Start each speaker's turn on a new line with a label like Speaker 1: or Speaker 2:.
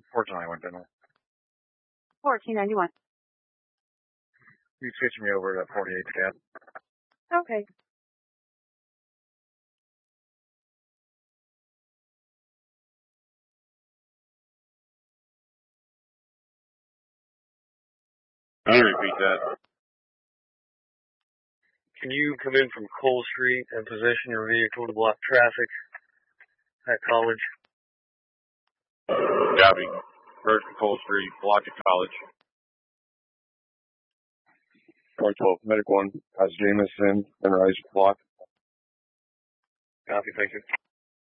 Speaker 1: 1491 Dental.
Speaker 2: 1491.
Speaker 1: You switch me over to that 48 cab.
Speaker 2: Okay.
Speaker 3: I'll repeat that.
Speaker 1: Can you come in from Cole Street and position your vehicle to block traffic at College?
Speaker 3: Copy. First to Cole Street, block at College.
Speaker 4: 112, Medic 1, has Jameson and Rise block.
Speaker 1: Copy, thank you.